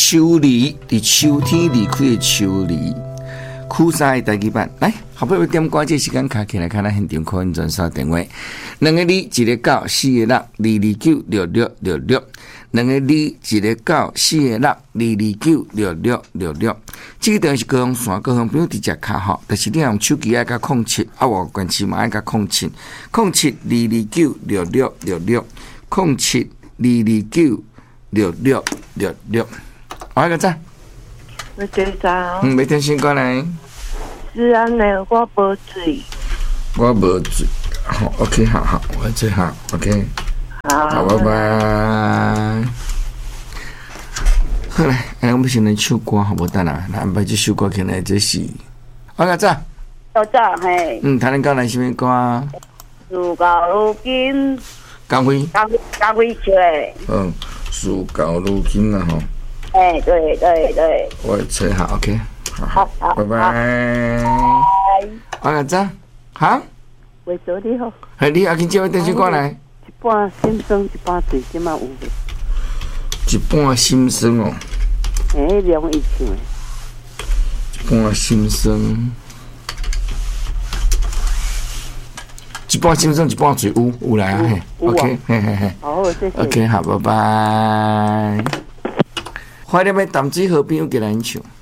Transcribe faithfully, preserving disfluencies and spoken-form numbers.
秋离，伫秋天离开的秋离。苦沙的台语版来，好不容易点歌，这时间卡起来，看咱现场可以转刷电话，两个二，一个九，四个六，二二九六六六六，两个二，一个九，四个六，二二九六六六六。这个电话是高雄线，高雄不用直接卡吼，但是你用手机爱甲控七，啊，我关系嘛爱甲控七，控七二二九六六六六，控七二二九六六六六。我一个赞。 我最早， 嗯，每天先过来。 是安尼，我无水。 我无水，好 ，OK， 好好，我最好 ，OK， 好，好，拜拜。好嘞，哎，我们先来唱歌，好不等啊？来安排这首歌，起来这是，我个早， 早早嘿。 嗯，他能讲来什么歌啊？ 事到如今， 高飞， 高高飞笑诶。 嗯，事到如今啊，吼。 哎，对对对。 我最好 ，OK， 好，好，拜拜。 拜。 我个早，好。 为着你好。 系你阿紧接我电视过来。 一半心酸，一半醉，即嘛有未？ 一半心酸哦。 哎，梁一唱诶。 一半心酸。一半心酸，一半醉，有有来啊嘿 ，OK， 嘿嘿嘿。 好，谢谢。 OK， 好，拜拜。怀念的淡水河边有几个人唱？